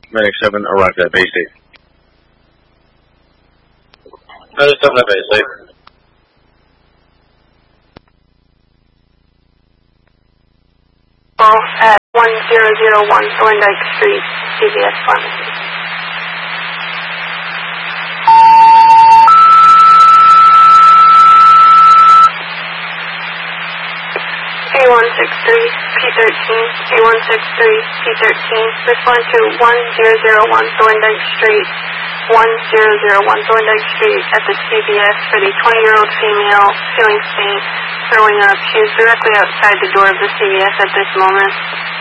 Medic 7 arrived at Bay State. Medic 7 at Bay State. At 1001 Thorndike Street, CVS Pharmacy. A163 P13, A163 P13, respond to 1001 Thorndike Street, 1001 Thorndike Street at the CVS for the 20-year-old female feeling faint, throwing up. She is directly outside the door of the CVS at this moment.